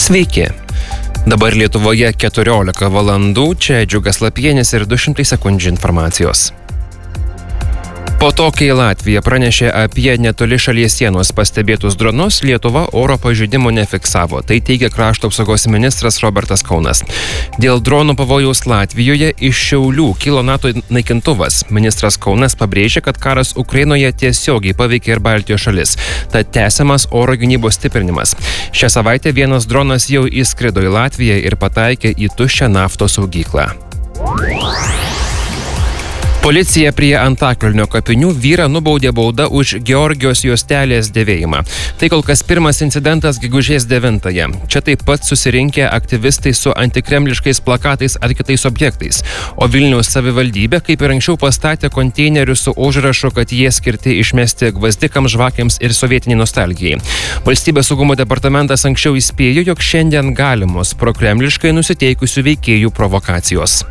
Sveiki. Dabar Lietuvoje 14 valandų, čia Džiugas Lapienis ir 200 sekundžių informacijos. Po to, kai Latvija pranešė apie netoli šalies sienos pastebėtus dronus, Lietuva oro pažeidimų nefiksavo. Tai teigia krašto apsaugos ministras Robertas Kaunas. Dėl dronų pavojaus Latvijoje iš Šiaulių kilo NATO naikintuvas. Ministras Kaunas pabrėžė, kad karas Ukrainoje tiesiogiai paveikė ir Baltijos šalis. Tad tęsiamas oro gynybos stiprinimas. Šią savaitę vienas dronas jau įskrido į Latviją ir pataikė į tuščią naftos saugyklą. Policija prie Antakalnio kapinių vyrą nubaudė bauda už Georgijos juostelės dėvėjimą. Tai kol kas pirmas incidentas gegužės 9-ąją. Čia taip pat susirinkę aktyvistai su antikremliškais plakatais ar kitais objektais. O Vilniaus savivaldybė, kaip ir anksčiau, pastatė konteinerius su užrašu, kad jie skirti išmesti gvazdikams, žvakėms ir sovietiniai nostalgijai. Valstybės saugumo departamentas anksčiau įspėjo, jog šiandien galimos prokremliškai nusiteikusių veikėjų provokacijos.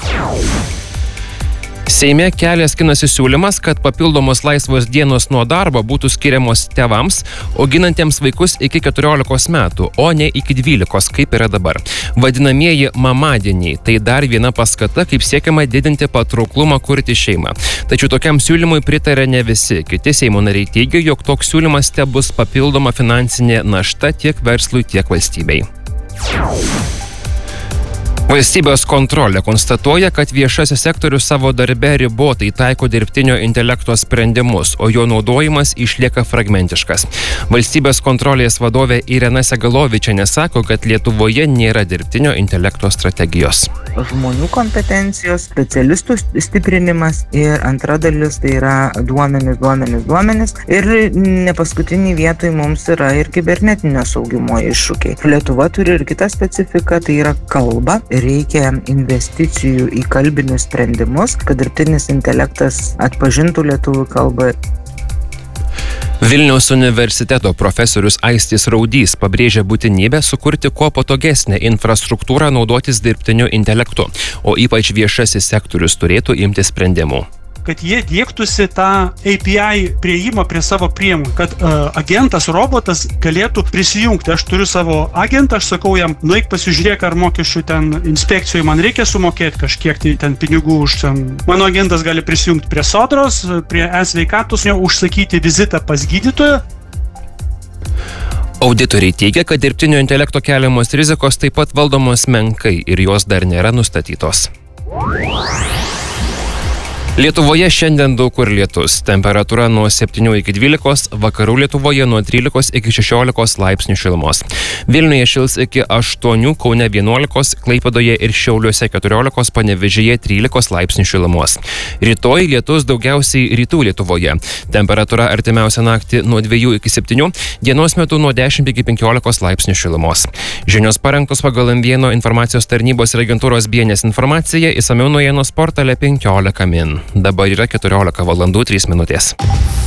Seime kelias skinasi siūlymas, kad papildomos laisvos dienos nuo darbo būtų skiriamos tėvams, auginantiems vaikus iki 14 metų, o ne iki 12, kaip yra dabar. Vadinamieji mamadieniai – tai dar viena paskata, kaip siekiama didinti patrauklumą kurti šeimą. Tačiau tokiam siūlymui pritarė ne visi. Kiti Seimo nariai teigia, jog toks siūlymas bus papildoma finansinė našta tiek verslui, tiek valstybei. Valstybės kontrolė konstatuoja, kad viešasis sektorius savo darbe ribotai taiko dirbtinio intelekto sprendimus, o jo naudojimas išlieka fragmentiškas. Valstybės kontrolės vadovė Irena Segalovičienė sako, kad Lietuvoje nėra dirbtinio intelekto strategijos. Žmonių kompetencijos, specialistų stiprinimas ir antra dalis tai yra duomenys. Ir ne paskutinį vietoj mums yra ir kibernetinio saugumo iššūkiai. Lietuva turi ir kitą specifiką, tai yra kalba. Reikia investicijų į kalbinius sprendimus, kad dirbtinis intelektas atpažintų lietuvių kalbą. Vilniaus universiteto profesorius Aistis Raudys pabrėžia būtinybę sukurti kuo patogesnę infrastruktūrą naudotis dirbtiniu intelektu, o ypač viešasis sektorius turėtų imtis sprendimų. Kad jie diektųsi tą API prieimą prie savo priemonių, kad agentas, robotas galėtų prisijungti. Aš turiu savo agentą, aš sakau jam, nueik pasižiūrėk, ar mokesčių ten inspekcijoje man reikia sumokėti kažkiek tai ten pinigų už ten. Mano agentas gali prisijungti prie Sodros, prie e-sveikatos, užsakyti vizitą pas gydytoją. Auditoriai teigia, kad dirbtinio intelekto keliamos rizikos taip pat valdomos menkai ir jos dar nėra nustatytos. Lietuvoje šiandien daug kur lietus. Temperatūra nuo 7 iki 12, vakarų Lietuvoje nuo 13 iki 16 laipsnių šilumos. Vilniuje šils iki 8, Kaune 11, Klaipėdoje ir Šiauliuose 14, Panevėžyje 13 laipsnių šilumos. Rytoj lietus daugiausiai rytų Lietuvoje. Temperatūra artimiausią naktį nuo 2 iki 7, dienos metu nuo 10 iki 15 laipsnių šilumos. Žinios parengtos pagal M1 informacijos tarnybos ir agentūros BNS informaciją, išsamiau naujienos portale 15 min. Dabar yra 14 valandų 3 minutės.